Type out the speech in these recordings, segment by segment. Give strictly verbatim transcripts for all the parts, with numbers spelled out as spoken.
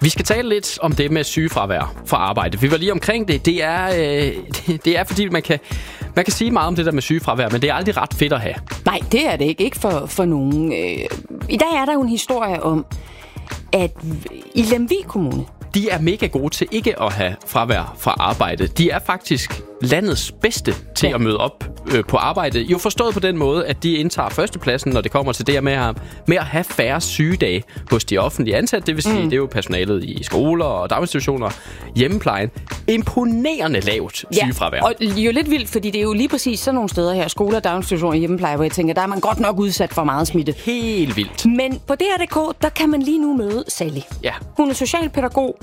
Vi skal tale lidt om det med sygefravær for arbejde. Vi var lige omkring det. Det er, øh, det er fordi, man kan, man kan sige meget om det der med sygefravær, men det er aldrig ret fedt at have. Nej, det er det ikke. Ikke for, for nogen. Øh, I dag er der jo en historie om, at i Lemvig Kommune, de er mega gode til ikke at have fravær fra arbejde. De er faktisk landets bedste til ja. at møde op øh, på arbejde. Jo forstået på den måde, at de indtager førstepladsen, når det kommer til det her med at, med at have færre sygedage hos de offentlige ansatte. Det vil sige, mm. det er jo personalet i skoler og daginstitutioner, hjemmeplejen. Imponerende lavt ja. sygefravær. Og jo lidt vildt, fordi det er jo lige præcis sådan nogle steder her, skoler, daginstitutioner og hjemmepleje, hvor jeg tænker, der er man godt nok udsat for meget smitte. Helt vildt. Men på D R punktum d k, der kan man lige nu møde Sally. Ja. Hun er socialpædagog.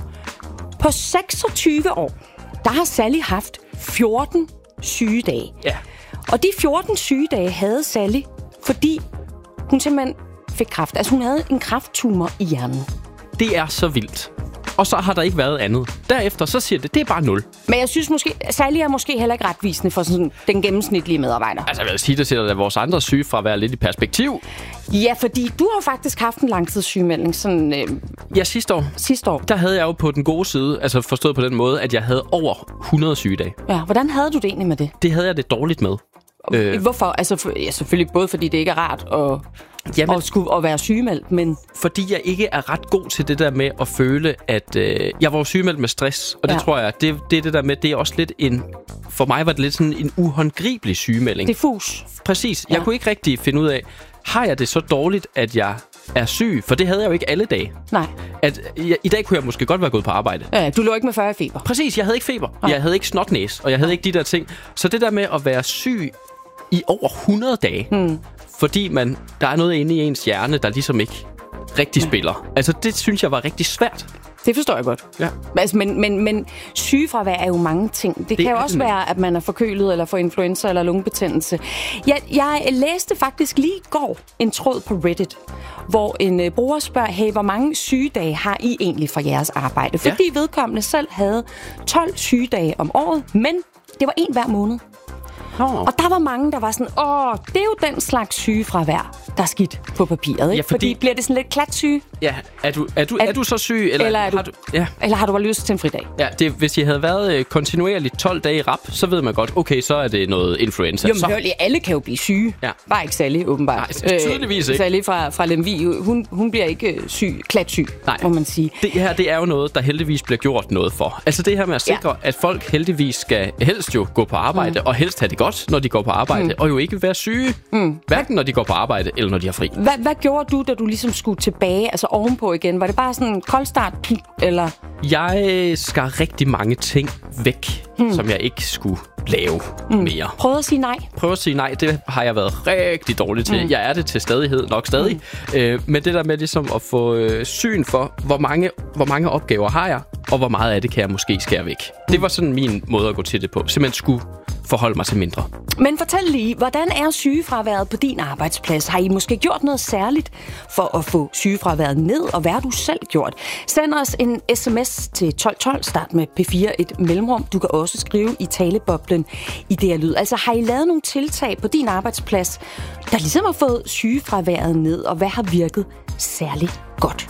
På seksogtyve år, der har Sally haft fjorten sygedage. Ja. Og de fjorten sygedage havde Sally, fordi hun simpelthen fik kræft. Altså hun havde en kræfttumor i hjernen. Det er så vildt. Og så har der ikke været andet. Derefter så siger det, det er bare nul. Men jeg synes måske, Sally er måske heller ikke retvisende for sådan den gennemsnitlige medarbejder. Altså jeg vil sige, det sætter da vores andre sygefravær lidt i perspektiv. Ja, fordi du har faktisk haft en langtidssygemelding sådan... Øh, ja, sidste år. Sidste år. Der havde jeg jo på den gode side, altså forstået på den måde, at jeg havde over hundrede sygedage. Ja, hvordan havde du det egentlig med det? Det havde jeg det dårligt med. Øh, Hvorfor? Altså for, ja, selvfølgelig både fordi det ikke er rart at, Jamen, at, skulle, at være sygemeldt, men... Fordi jeg ikke er ret god til det der med at føle, at øh, jeg var sygemeldt med stress. Og det ja. tror jeg, det, det er det der med, det er også lidt en... For mig var det lidt sådan en uhåndgribelig sygemelding. Diffus. Præcis. Jeg ja. kunne ikke rigtig finde ud af, har jeg det så dårligt, at jeg er syg? For det havde jeg jo ikke alle dage. Nej. At, jeg, I dag kunne jeg måske godt være gået på arbejde. Ja, du lå ikke med fyrre feber. Præcis, jeg havde ikke feber. Nej. Jeg havde ikke snotnæs, og jeg havde ikke de der ting. Så det der med at være syg i over hundrede dage, hmm. fordi man, der er noget inde i ens hjerne, der ligesom ikke rigtig spiller. Altså, det synes jeg var rigtig svært. Det forstår jeg godt. Ja. Altså, men, men, men sygefravær er jo mange ting. Det, det kan jo også det. være, at man er forkølet, eller får influenza, eller lungebetændelse. Jeg, jeg læste faktisk lige i går en tråd på Reddit, hvor en uh, bruger spørger, hey, hvor mange sygedage har I egentlig for jeres arbejde? Fordi ja. vedkommende selv havde tolv sygedage om året, men det var en hver måned. Oh. Og der var mange, der var sådan, åh, det er jo den slags sygefravær, der er skidt på papiret, ikke? Ja, fordi... fordi bliver det sådan lidt klatsyge? Ja, er du, er du, er, er du så syg? Eller, eller, er du, har du, ja. eller har du bare lyst til en fridag? Ja, det, hvis I havde været øh, kontinuerligt tolv dage i rap, så ved man godt, okay, så er det noget influenza. Jo, men hørlig, alle kan jo blive syge. Ja. Bare ikke Sally, åbenbart. Nej, tydeligvis ikke. Sally fra, fra Lemvig, hun, hun bliver ikke syg, klatsyg, Nej. må man sige. Det her, det er jo noget, der heldigvis bliver gjort noget for. Altså det her med at sikre, ja. at folk heldigvis skal helst jo gå på arbejde, mm. og helst have det godt, når de går på arbejde, mm. og jo ikke være syge, mm. hverken når de går på arbejde, eller når de har fri. Hvad, hvad gjorde du, da du ligesom skulle tilbage, altså ovenpå igen? Var det bare sådan en koldstart, eller? Jeg skar rigtig mange ting væk, mm. som jeg ikke skulle lave mm. mere. Prøv at sige nej. Prøv at sige nej, det har jeg været rigtig dårlig til. Mm. Jeg er det til stadighed, nok stadig. Mm. Øh, men det der med ligesom at få øh, syn for, hvor mange, hvor mange opgaver har jeg, og hvor meget af det kan jeg måske skære væk. Mm. Det var sådan min måde at gå til det på. Simpelthen skulle forholde mig til mindre. Men fortæl lige, hvordan er sygefraværet på din arbejdsplads? Har I måske gjort noget særligt for at få sygefraværet ned, og hvad har du selv gjort? Send os en sms til tolv tolv, start med P fire, et mellemrum. Du kan også skrive i taleboblen i D R Lyd. Altså har I lavet nogle tiltag på din arbejdsplads, der ligesom har fået sygefraværet ned, og hvad har virket særligt godt?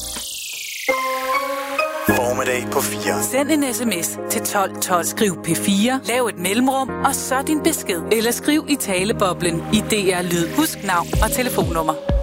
Formiddag på fire. Send en sms til tolv tolv. Skriv P fire, lav et mellemrum, og så din besked. Eller skriv i taleboblen i D R Lyd. Husk navn og telefonnummer.